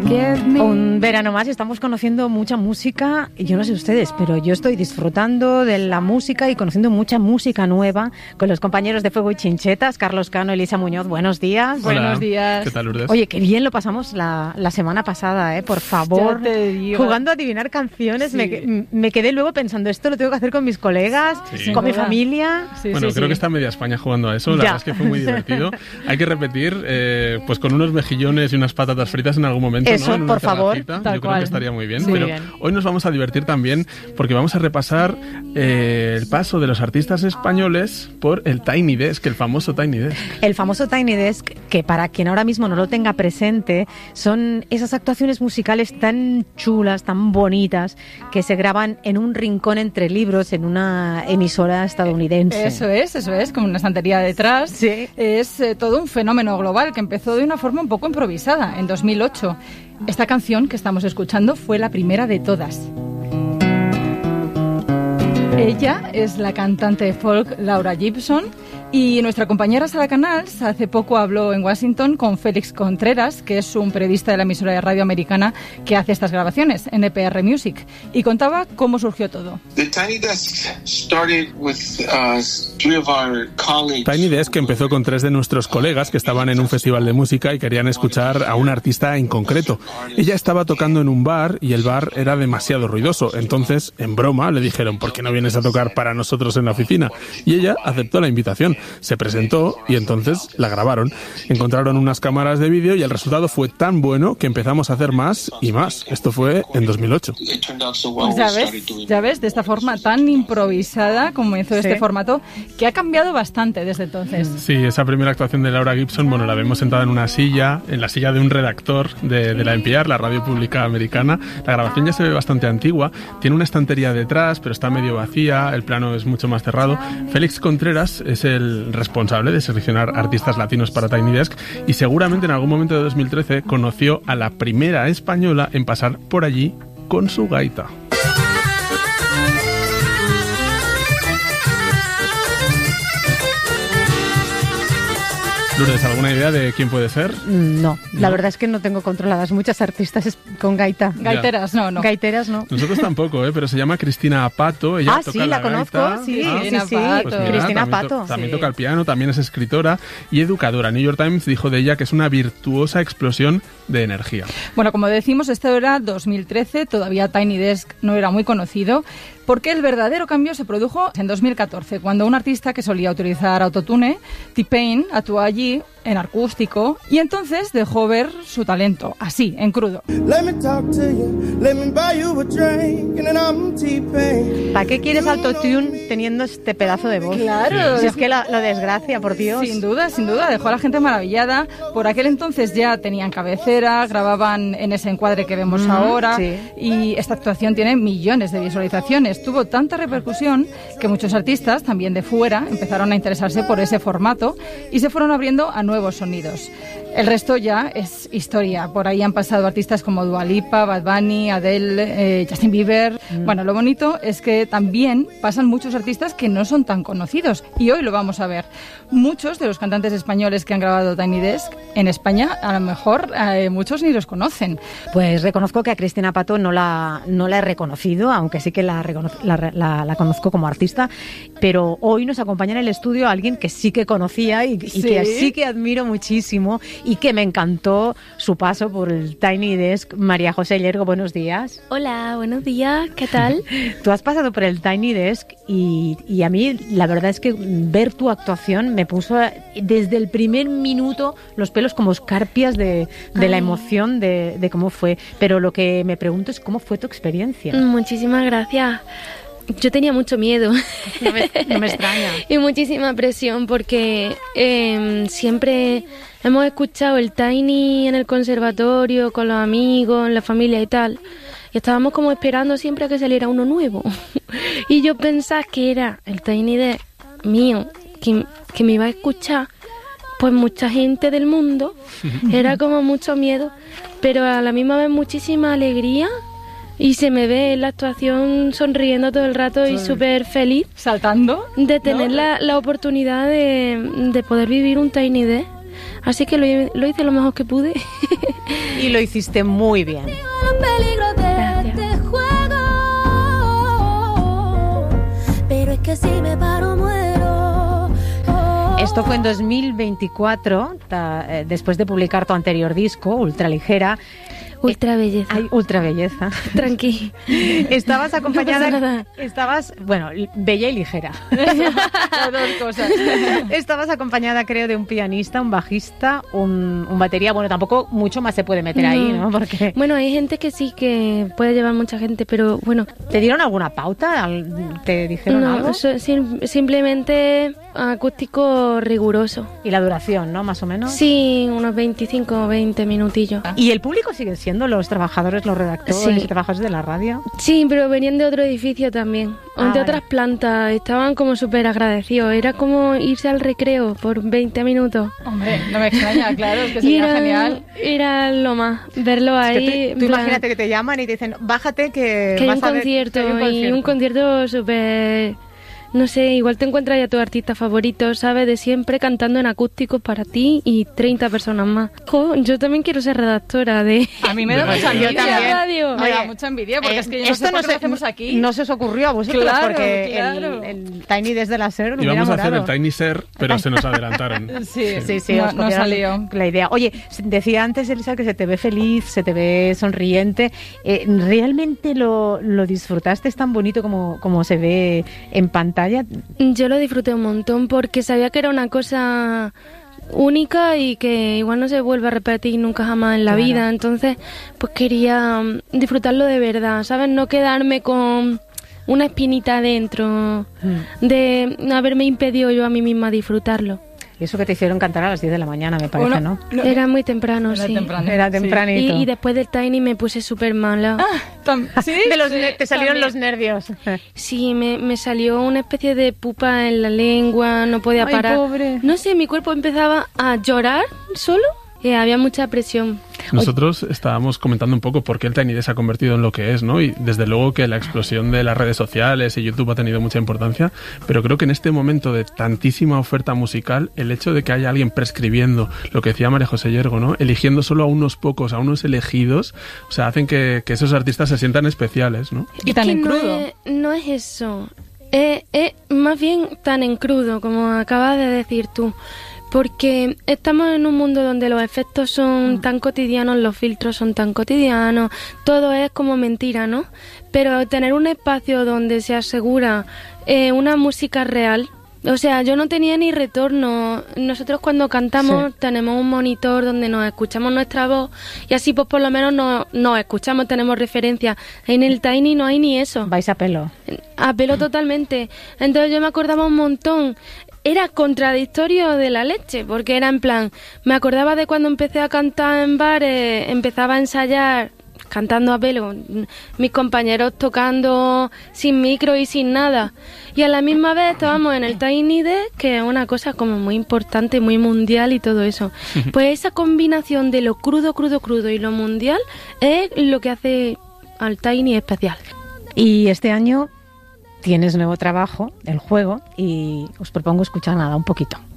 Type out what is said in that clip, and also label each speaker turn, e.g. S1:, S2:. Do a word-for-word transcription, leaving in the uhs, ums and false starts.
S1: Un verano más y estamos conociendo mucha música. Yo no sé ustedes, pero yo estoy disfrutando de la música y conociendo mucha música nueva con los compañeros de Fuego y Chinchetas, Carlos Cano, Elisa Muñoz. Buenos días.
S2: Hola.
S1: Buenos días.
S2: ¿Qué tal, Lourdes?
S1: Oye, qué bien lo pasamos la, la semana pasada, ¿eh? Por favor.
S3: Ya te digo.
S1: Jugando a adivinar canciones.
S3: Sí.
S1: Me, me quedé luego pensando, esto lo tengo que hacer con mis colegas,
S2: Sí.
S1: con mi
S3: Sin duda.
S1: familia.
S3: Sí,
S2: Bueno,
S3: sí,
S2: creo
S3: sí.
S2: que está media España jugando a eso. La
S1: Ya.
S2: verdad es que fue muy divertido. Hay que repetir, eh, pues con unos mejillones y unas patatas fritas en algún momento,
S1: Eso,
S2: ¿no? En una
S1: por favor.
S2: terracita.
S3: Tal
S2: Yo creo
S3: cual.
S2: que estaría muy bien.
S1: Sí.
S2: Pero
S1: Muy bien.
S2: hoy nos vamos a divertir también porque vamos a repasar eh, el paso de los artistas españoles por el Tiny Desk, el famoso Tiny Desk.
S1: El famoso Tiny Desk, que para quien ahora mismo no lo tenga presente, son esas actuaciones musicales tan chulas, tan bonitas, que se graban en un rincón entre libros en una emisora estadounidense.
S3: Eso es, eso es, como una estantería detrás.
S1: Sí.
S3: Es eh, todo un fenómeno global que empezó de una forma un poco improvisada en dos mil ocho. Esta canción que estamos escuchando fue la primera de todas. Ella es la cantante de folk Laura Gibson y nuestra compañera Sara Canals hace poco habló en Washington con Félix Contreras, que es un periodista de la emisora de radio americana que hace estas grabaciones, N P R Music, y contaba cómo surgió todo.
S4: The Tiny Desk started with uh, three of our colleagues.
S2: Tiny Desk empezó con tres de nuestros colegas que estaban en un festival de música y querían escuchar a un artista en concreto. Ella estaba tocando en un bar y el bar era demasiado ruidoso. Entonces, en broma, le dijeron, ¿por qué no vienes a tocar para nosotros en la oficina? Y ella aceptó la invitación. Se presentó y entonces la grabaron. Encontraron unas cámaras de vídeo y el resultado fue tan bueno que empezamos a hacer más y más. Esto fue en dos mil ocho.
S4: It turned out so well,
S3: Pues
S4: we
S3: ya
S4: started
S3: ves,
S4: doing
S3: ya ves, de esta forma tan improvisada comenzó
S1: Sí.
S3: este formato, que ha cambiado bastante desde entonces.
S2: Sí, esa primera actuación de Laura Gibson, bueno, la vemos sentada en una silla, en la silla de un redactor de, de la N P R, la radio pública americana. La grabación ya se ve bastante antigua, tiene una estantería detrás, pero está medio vacía, el plano es mucho más cerrado. Félix Contreras es el responsable de seleccionar artistas latinos para Tiny Desk y seguramente en algún momento de dos mil trece conoció a la primera española en pasar por allí con su gaita. Lourdes, ¿alguna idea de quién puede ser?
S1: No, la
S2: ¿No?
S1: verdad es que no tengo controladas muchas artistas es- con gaita.
S3: Gaiteras, no, no.
S1: Gaiteras no.
S2: Nosotros tampoco, ¿eh? Pero se llama Cristina Apato. Ella
S1: Ah,
S2: toca
S1: sí, la
S2: gaita.
S1: conozco, sí,
S2: Ah,
S1: sí,
S3: Cristina
S1: sí.
S3: Apato.
S2: pues mira,
S1: Cristina
S2: también,
S1: Apato.
S2: to- también
S3: Sí.
S2: toca el piano, también es escritora y educadora. New York Times dijo de ella que es una virtuosa explosión de energía.
S3: Bueno, como decimos, esto era dos mil trece, todavía Tiny Desk no era muy conocido, porque el verdadero cambio se produjo en dos mil catorce, cuando un artista que solía utilizar autotune, T-Pain, actuó allí en acústico y entonces dejó ver su talento, así, en crudo.
S5: Let me talk to you, let me buy you a drink, and then I'm T-Pain.
S1: ¿Para qué quieres autotune teniendo este pedazo de voz?
S3: Claro.
S1: Si es que la- lo desgracia, por Dios.
S3: Sin duda, sin duda, dejó a la gente maravillada. Por aquel entonces ya tenían cabecera, grababan en ese encuadre que vemos
S1: Mm,
S3: ahora
S1: sí.
S3: y esta actuación tiene millones de visualizaciones. Tuvo tanta repercusión que muchos artistas, también de fuera, empezaron a interesarse por ese formato y se fueron abriendo a nuevos sonidos. El resto ya es historia. Por ahí han pasado artistas como Dua Lipa, Bad Bunny, Adele, eh, Justin Bieber. Bueno, lo bonito es que también pasan muchos artistas que no son tan conocidos y hoy lo vamos a ver. Muchos de los cantantes españoles que han grabado Tiny Desk en España, a lo mejor eh, muchos ni los conocen.
S1: Pues reconozco que a Cristina Pato no la, no la he reconocido, aunque sí que la, recono- la, la- la conozco como artista, pero hoy nos acompaña en el estudio alguien que sí que conocía y, y
S3: ¿Sí?
S1: que sí que admiro muchísimo y que me encantó su paso por el Tiny Desk. María José Llergo, buenos días.
S6: Hola, buenos días, ¿qué tal?
S1: Tú has pasado por el Tiny Desk y, y a mí la verdad es que ver tu actuación me puso desde el primer minuto los pelos como escarpias de, de la
S6: Ay.
S1: emoción de, de cómo fue. Pero lo que me pregunto es cómo fue tu experiencia.
S6: Muchísimas gracias. Yo tenía mucho miedo
S1: No me, no me extraña.
S6: y muchísima presión porque eh, siempre hemos escuchado el Tiny en el conservatorio, con los amigos, en la familia y tal. Y estábamos como esperando siempre a que saliera uno nuevo. Y yo pensaba que era el Tiny de mío, que, que me iba a escuchar pues mucha gente del mundo. Era como mucho miedo, pero a la misma vez muchísima alegría. Y se me ve en la actuación sonriendo todo el rato y súper feliz
S3: Saltando.
S6: de tener
S3: ¿no?
S6: la, la oportunidad de, de poder vivir un Tiny Desk. Así que lo, lo hice lo mejor que pude.
S1: Y lo hiciste muy bien.
S6: Gracias.
S7: Pero es que si me paro muero.
S1: Esto fue en dos mil veinticuatro, ta, eh, después de publicar tu anterior disco, Ultraligera.
S6: Ultra belleza.
S1: Ay, ultra belleza.
S6: Tranqui.
S1: Estabas acompañada.
S6: No pasa nada.
S1: Estabas, bueno, bella y ligera.
S3: Las dos cosas.
S1: Estabas acompañada, creo, de un pianista, un bajista, un, un batería. Bueno, tampoco mucho más se puede meter
S6: No.
S1: ahí, ¿no? Porque
S6: Bueno, hay gente que sí que puede llevar mucha gente, pero bueno.
S1: ¿te dieron alguna pauta? Al- ¿Te dijeron
S6: No,
S1: algo?
S6: so- sim- simplemente acústico riguroso.
S1: Y la duración, ¿no? Más o menos.
S6: Sí, unos veinticinco o veinte minutillos.
S1: ¿Y el público sigue siendo los trabajadores, los redactores
S6: Sí.
S1: y trabajadores de la radio?
S6: Sí, pero venían de otro edificio también,
S1: Ah,
S6: de
S1: vale.
S6: otras plantas, estaban como súper agradecidos, era como irse al recreo por veinte minutos.
S3: Hombre, no me extraña, claro, es que
S6: Y
S3: sería
S6: era,
S3: genial.
S6: era lo más, verlo
S1: Es que
S6: ahí.
S1: tú, tú
S6: en plan,
S1: imagínate que te llaman y te dicen, bájate que,
S6: que hay
S1: vas
S6: un
S1: a ver-
S6: concierto,
S1: que hay un
S6: y un concierto súper... No sé, igual te encuentras ya tu artista favorito, ¿sabes? De siempre cantando en acústico para ti y treinta personas más. Jo, yo también quiero ser redactora de...
S3: A mí me da
S2: Yo
S3: mucha
S2: también.
S3: envidia.
S6: de radio.
S3: Me da
S1: Oye,
S3: mucha envidia porque
S1: Eh,
S3: es que yo no
S1: esto
S3: sé por
S1: no
S3: qué
S1: se,
S3: lo hacemos aquí.
S1: no se os ocurrió a vosotros
S3: Claro,
S1: porque
S3: claro.
S1: El, el Tiny desde la SER lo hubiera
S2: Íbamos a hacer el
S1: molado.
S2: Tiny Ser, pero se nos adelantaron.
S3: Sí,
S1: Sí, sí,
S3: no,
S1: os
S3: no
S1: copiaron
S3: salió.
S1: la idea. Oye, decía antes, Elisa, que se te ve feliz, se te ve sonriente. Eh, ¿Realmente lo, lo disfrutaste? ¿Es tan bonito como, como se ve en pantalla?
S6: Yo lo disfruté un montón porque sabía que era una cosa única y que igual no se vuelve a repetir nunca jamás en la
S1: Claro.
S6: vida. Entonces, pues quería mm, disfrutarlo de verdad, ¿sabes? No quedarme con una espinita dentro de haberme impedido yo a mí misma disfrutarlo.
S1: Y eso que te hicieron cantar a las diez de la mañana, me parece,
S3: Bueno,
S1: ¿no?
S6: Era muy temprano,
S3: Era
S6: sí.
S3: temprano.
S1: Era
S3: Sí.
S1: tempranito.
S6: Y, y después del Tiny me puse súper mala.
S3: Tam- ¿Sí?
S1: De los
S3: Sí,
S1: ne- te salieron
S3: también.
S1: los nervios.
S6: Sí, me, me salió una especie de pupa en la lengua, no podía
S1: Ay,
S6: parar.
S1: pobre.
S6: No sé, mi cuerpo empezaba a llorar solo. Eh, había mucha presión.
S2: Nosotros estábamos comentando un poco por qué el Tiny Desk se ha convertido en lo que es, ¿no? Y desde luego que la explosión de las redes sociales y YouTube ha tenido mucha importancia, pero creo que en este momento de tantísima oferta musical, el hecho de que haya alguien prescribiendo, lo que decía María José Yergo, ¿no? Eligiendo solo a unos pocos, a unos elegidos, o sea, hacen que, que esos artistas se sientan especiales, ¿no?
S3: Y tan
S6: que
S3: en
S6: no
S3: crudo.
S6: Es, no es eso. Es, es más bien tan en crudo, como acabas de decir tú. Porque estamos en un mundo donde los efectos son tan cotidianos, los filtros son tan cotidianos, todo es como mentira, ¿no? Pero tener un espacio donde se asegura eh, una música real, o sea, yo no tenía ni retorno. Nosotros cuando cantamos
S1: Sí.
S6: tenemos un monitor donde nos escuchamos nuestra voz y así pues por lo menos nos, nos escuchamos, tenemos referencia. En el Tiny no hay ni eso.
S1: Vais a pelo.
S6: A pelo totalmente. Entonces yo me acordaba un montón. Era contradictorio de la leche, porque era en plan, me acordaba de cuando empecé a cantar en bares, empezaba a ensayar cantando a pelo, mis compañeros tocando sin micro y sin nada. Y a la misma vez estábamos en el Tiny Desk, que es una cosa como muy importante, muy mundial y todo eso. Pues esa combinación de lo crudo, crudo, crudo y lo mundial es lo que hace al Tiny especial.
S1: Y este año tienes nuevo trabajo, El Juego, y os propongo escuchar nada, un poquito.